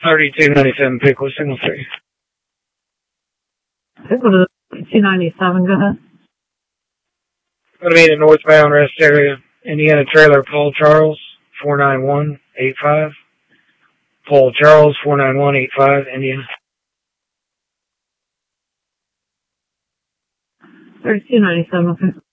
3297 Pickle, signal 3. Pickle to 297, go ahead. Going to be in the northbound rest area. Indiana trailer, Paul Charles, 49185. Paul Charles, 49185, Indiana. 3297, okay.